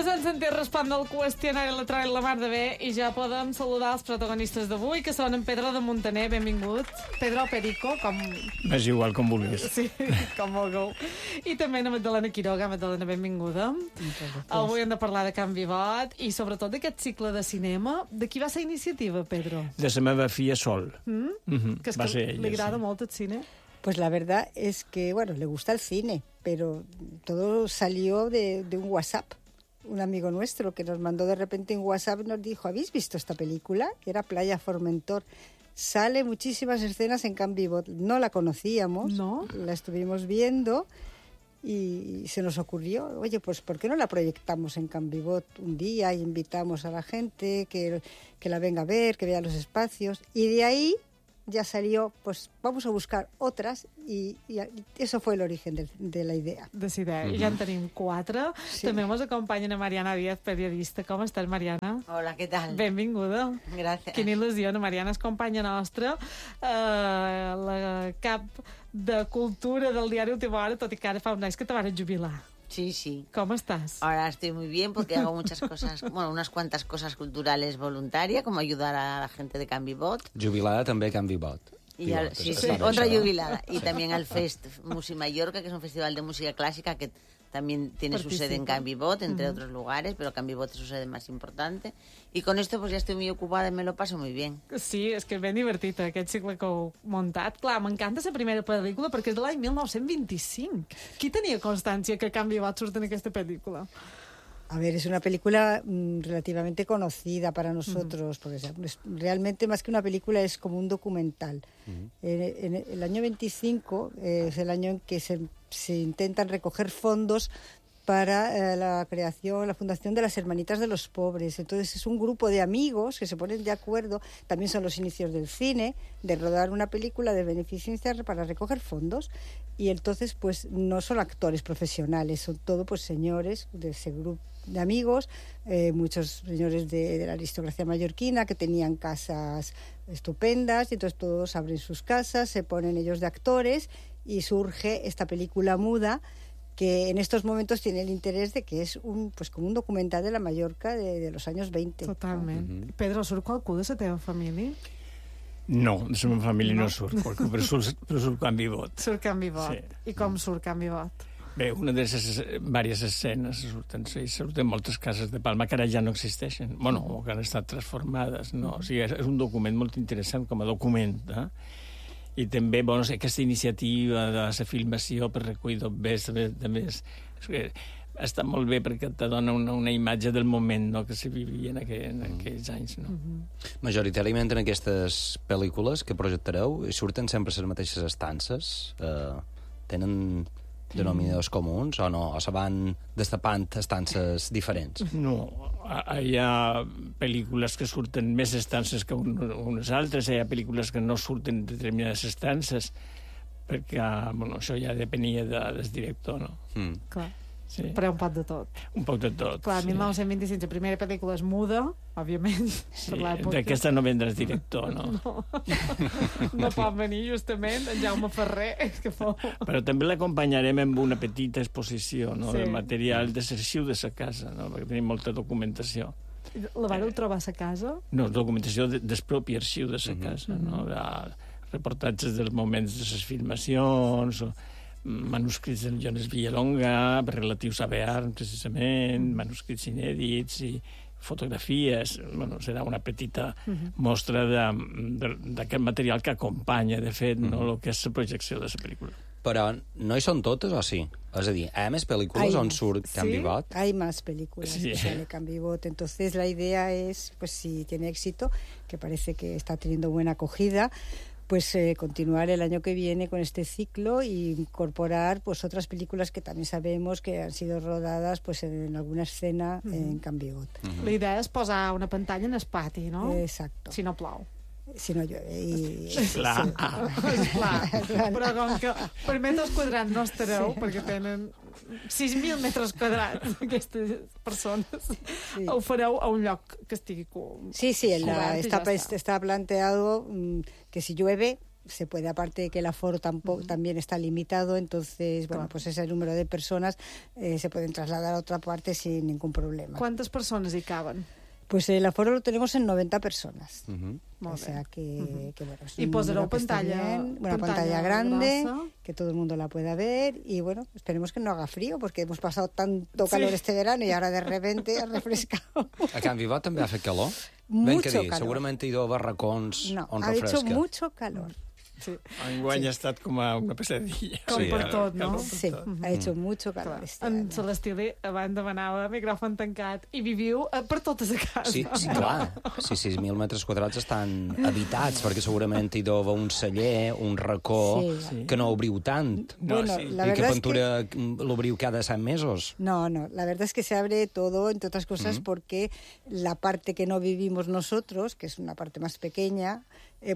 Doncs ens sentim respondre el qüestionari electrònic la mar de bé i ja podem saludar els protagonistes d'avui, que són en Pedro de Montaner, benvingut. Pedro Perico, com... És igual, com vulguis. Sí, com vulgueu. I també en Magdalena Quiroga. Magdalena, benvinguda. Avui hem de parlar de Can Vivot i sobretot d'aquest cicle de cinema. De qui va ser iniciativa, Pedro? De la meva filla Sol. Que és Va que ser ella, li agrada sí. molt el cine. Pues la verdad es que, bueno, le gusta el cine, pero todo salió de un WhatsApp. Un amigo nuestro que nos mandó de repente un WhatsApp y nos dijo, ¿habéis visto esta película? Que era Playa Formentor. Sale muchísimas escenas en Can Vivot. No la conocíamos, ¿No? La estuvimos viendo y se nos ocurrió, oye, pues ¿por qué no la proyectamos en Can Vivot un día y invitamos a la gente que la venga a ver, que vea los espacios? Y de ahí ya salió, pues vamos a buscar otras y eso fue el origen de la idea. De idea. Ja en tenim 4. Sí. També ens acompanyen a Mariana Díaz, periodista. Com estàs, Mariana? Hola, ¿qué tal? Benvinguda. Gràcies. Quina il·lusió, la Mariana és companya nostra, la cap de cultura del diari Última Hora, tot i que ara fa un anys que te van jubilar. Sí, sí. Com estàs? Ahora estoy muy bien porque hago muchas cosas, bueno, unas cuantas cosas culturales voluntarias, como ayudar a la gente de Can Vivot. Jubilada també Can Vivot. Y sí, sí, otra jubilada. Y también al Fest Musi Mallorca, que es un festival de música clásica que también tiene su sede en Can Vivot, entre otros lugares, pero Can Vivot es su sede más importante. Y con esto pues ya estoy muy ocupada y me lo paso muy bien. Sí, és que és ben divertit aquest cicle que heu muntat. Clar, m'encanta la primera pel·lícula perquè és de l'any 1925. Qui tenia constància que Can Vivot surt en aquesta pel·lícula? A ver, es una película relativamente conocida para nosotros, porque realmente más que una película es como un documental. En el año 25 es el año en que se intentan recoger fondos para la creación, la fundación de las Hermanitas de los Pobres. Entonces es un grupo de amigos que se ponen de acuerdo, también son los inicios del cine, de rodar una película de beneficencia para recoger fondos. Y entonces pues no son actores profesionales, son todo pues señores de ese grupo de amigos, muchos señores de la aristocracia mallorquina que tenían casas estupendas, y entonces todos abren sus casas, se ponen ellos de actores y surge esta película muda que en estos momentos tiene el interés de que és pues como un documental de la Mallorca de los años 20. Totalment. Pedro, surt qualcú de la teva família? No, de la meva família no surt, però surt Can Vivot. Surt Can Vivot. Sí. I com surt Can Vivot? Bé, una de les diverses escenes surten moltes cases de Palma que ara ja no existeixen, bueno, o que han estat transformades, no? O sigui, és un document molt interessant com a document, I també, bueno, aquesta iniciativa de la filmació per recollir d'obès, també està molt bé perquè te dona una imatge del moment, no?, que se vivia en aquells anys, no? Majoritàriament en aquestes pel·lícules que projectareu surten sempre les mateixes estances? Tenen denominadors comuns o no? O se van destapant estances diferents? No, hi ha pel·lícules que surten més estances que unes altres, hi ha pel·lícules que no surten determinades estances, perquè, bueno, això ja depenia del director, no? Clar. Sí. Però un poc de tot. Un poc de tot. Clar, 1925, la primera pel·lícula és muda, òbviament. Sí, d'aquesta no vendràs director, no? No pot venir, justament, en Jaume Ferrer. Però també l'acompanyarem amb una petita exposició, no?, Sí. de material de l'arxiu de sa casa, no?, perquè tenim molta documentació. La vareu trobar a sa casa? No, documentació del propi arxiu de sa casa, no?, de reportatges dels moments de les filmacions, manuscrits del Jones Villalonga, relatius a Bearn, precisament, manuscrits inèdits i fotografies. Bueno, serà una petita mostra d'aquest material que acompanya, de fet, no, el que és la projecció de la pel·lícula. Però no hi són totes, o sí? És a dir, hi ha més pel·lícules on surt Can Vivot? Hay más películas que sale Can Vivot. Entonces la idea es, pues si tiene éxito, que parece que está teniendo buena acogida, pues continuar el año que viene con este ciclo y incorporar pues otras películas que también sabemos que han sido rodadas pues en alguna escena en Can Vivot. La idea és posar una pantalla en el pati, no? Exacto. Si no plou. Si no llueve. Esclar. Esclar. Però com que per metres quadrats no estareu, perquè tenen 6.000 metres quadrats aquestes persones, ho fareu a un lloc que estigui Sí, está planteado que si llueve se puede, aparte de que el aforo también está limitado, entonces, bueno, pues ese número de personas se pueden trasladar a otra parte sin ningún problema. ¿Cuántas personas hi caben? Pues el aforo lo tenemos en 90 personas. Molt O sea bé. que bueno, es Y un posareu número que está pantalla- bien, una pantalla pantalla grande, grossa. que todo el mundo la pueda ver, y bueno, esperemos que no haga frío, porque hemos pasado tanto calor este verano y ahora de repente ha refrescado. A Can Vivot també ha fet calor? Mucho Ben que dir, calor. segurament hi deu haver racons No, on ha hecho refresca. mucho calor. Sí. Enguany ha estat com una pesadilla. Com per Sí, tot, no? Sí, ha hecho mucho calor este En año. Celestí abans demanava micròfon tancat i viviu per totes a casa. Sí, clar. Sí, 6.000 metres quadrats estan habitats, perquè segurament hi deu haver un celler, un racó, Sí. que no obriu tant. No, Bueno, sí. la I que verdad es Ventura l'obriu cada 100 mesos. No, la verdad es que se abre todo, entre otras cosas, porque la parte que no vivimos nosotros, que es una parte más pequeña,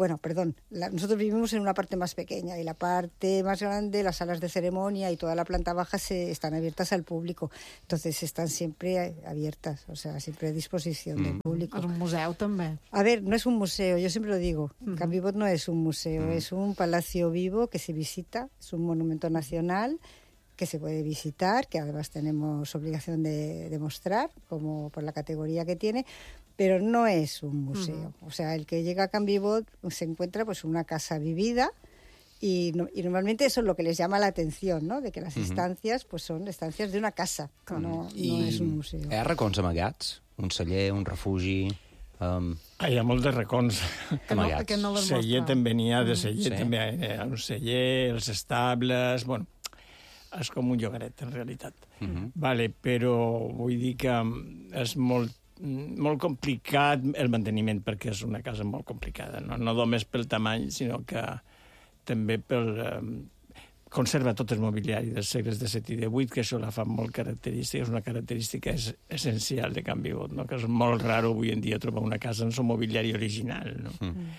nosotros vivimos en una parte más pequeña y la parte más grande, las salas de ceremonia y toda la planta baja están abiertas al público. Entonces están siempre abiertas, o sea, siempre a disposición del público. És un museu, també. A ver, no es un museo, yo siempre lo digo. Can Vivot no es un museo, es un palacio vivo que se visita, es un monumento nacional que se puede visitar, que además tenemos obligación de mostrar, como por la categoría que tiene, pero no es un museo. O sea, el que llega a Can Vivot se encuentra pues una casa vivida y normalmente eso es lo que les llama la atención, ¿no? De que las estancias pues son estancias de una casa, no es un museo. Hi ha racons amagats? Un celler, un refugi... Hi ha molts de racons. Amagats. Que no les Celler mostra. també n'hi ha, de celler Sí. també hi ha un celler, els estables... Bueno, és com un llogaret, en realitat. Vale, però vull dir que és molt complicat el manteniment, perquè és una casa molt complicada, no només pel tamany, sinó que també pel... conserva tot el mobiliari dels segles XVII i XVIII, que això la fa molt característica, és una característica essencial de Can Vivot, no? Que és molt raro avui en dia trobar una casa en el mobiliari original. No?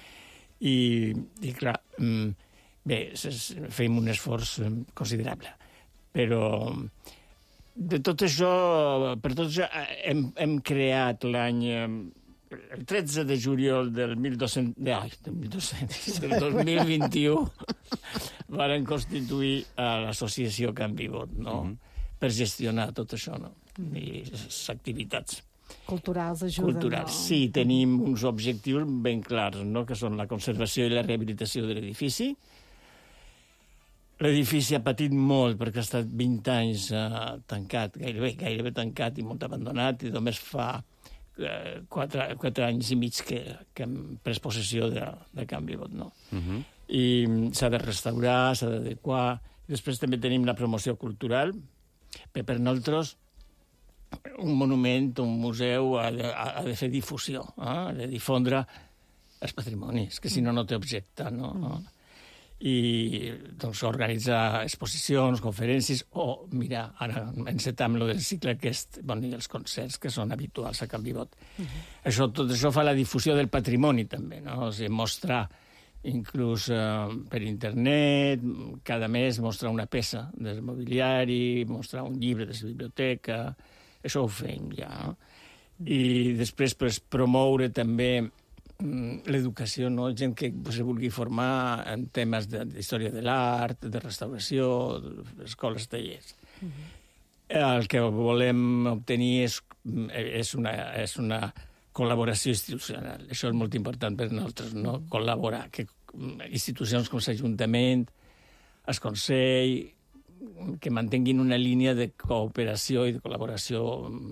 I clar, bé, fem un esforç considerable, però de tot això, per tot això hem creat l'any... El 13 de juliol del 2021 varen constituir l'associació Can Vivot, no? Per gestionar tot això, no? I les activitats Culturals ajuden, culturals. no? Sí, tenim uns objectius ben clars, no? Que són la conservació i la rehabilitació de l'edifici. L'edifici ha patit molt perquè ha estat 20 anys tancat, gairebé tancat i molt abandonat, i només fa 4 anys i mig que hem pres possessió de Can Vivot, no? I s'ha de restaurar, s'ha d'adequar. Després també tenim la promoció cultural. Per nosaltres, un monument, un museu, ha de fer difusió, ha de difondre els patrimonis, que si no, no té objecte, no? I doncs organitzar exposicions, conferències, o, mira, ara encetam lo del cicle aquest, i els concerts que són habituals a Can Vivot. Tot això fa la difusió del patrimoni, també, no? O sigui, mostrar, inclús per internet, cada mes mostrar una peça del mobiliari, mostrar un llibre de la biblioteca, això ho fem ja, no? I després promoure també l'educació, no? Gent que se vulgui formar en temes d'història de l'art, de restauració, escoles, tallers. El que volem obtenir és una col·laboració institucional. Això és molt important per nosaltres, no? Col·laborar. Que institucions com l'Ajuntament, el Consell, que mantinguin una línia de cooperació i de col·laboració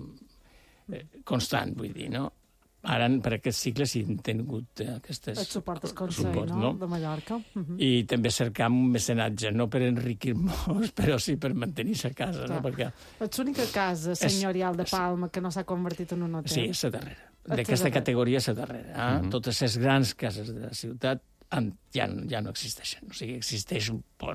constant, vull dir, no? Ara, per aquest cicle, sí hem tingut aquestes... El suport del Consell, no? De Mallorca. I també cercar un mecenatge, no per enriquir-nos, però sí per mantenir-se a casa, no? Perquè... Ets l'única casa senyorial de Palma que no s'ha convertit en un hotel. Sí, és la darrera. D'aquesta categoria és la darrera. Totes les grans cases de la ciutat ja no existeixen. O sigui, existeix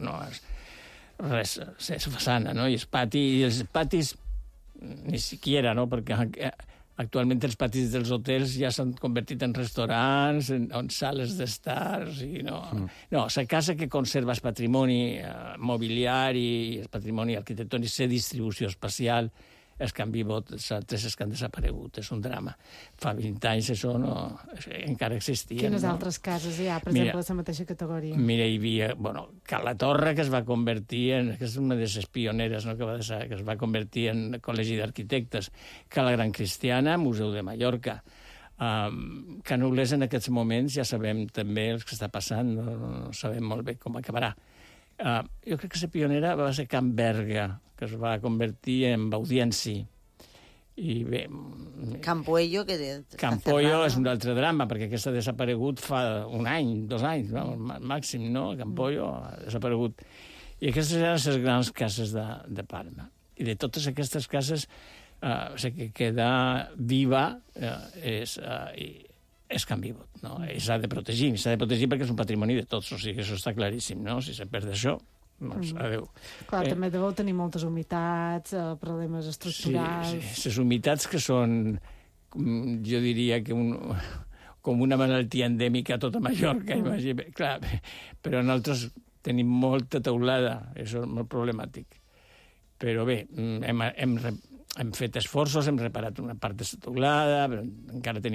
res, la façana, no? I els patis ni siquiera, no? Perquè actualment els patis dels hotels ja s'han convertit en restaurants, en sales d'estar, o sigui, no. No, la casa que conserva el patrimoni mobiliari, el patrimoni arquitectònic, la distribució espacial, els Canvi-Vot, els altres que han desaparegut. És un drama. Fa 20 anys això encara existia. Quines altres cases hi ha, per exemple, en la mateixa categoria? Mira, hi havia, Cala Torre, que es va convertir que és una de les pioneres, no?, que es va convertir en Col·legi d'Arquitectes, Cala Gran Cristiana, Museu de Mallorca. Canoles en aquests moments ja sabem també el que està passant, no sabem molt bé com acabarà. Jo crec que la pionera va ser Can Berga, que es va convertir en Audienci. I bé... Campoello, que... Campoello és un altre drama, perquè aquesta ha desaparegut fa 1 any, 2 anys, màxim, no? Campoello ha desaparegut. I aquestes eren les grans cases de Palma. I de totes aquestes cases, la que queda viva és Canvi-Vot, no? S'ha de protegir perquè és un patrimoni de tots, o sigui que això està claríssim, no? Si se perd això, doncs adéu. Clar, també deveu tenir moltes humitats, problemes estructurals... Sí, les humitats que són, jo diria que com una malaltia endèmica a tota Mallorca, imagina. Clar, però nosaltres tenim molta teulada, això és molt problemàtic. Però bé, hem fet esforços, hem reparat una part de la teulada, però encara tenim